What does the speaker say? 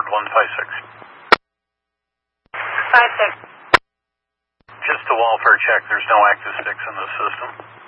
156. 56. Just a welfare check. There's no active sticks in the system.